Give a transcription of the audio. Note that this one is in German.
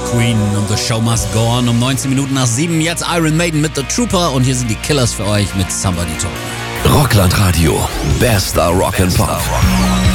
Queen und The Show Must Go On. Um 19 Minuten nach 7 jetzt Iron Maiden mit The Trooper und hier sind die Killers für euch mit Somebody Told Me. Rockland Radio, bester Rock'n'Pop.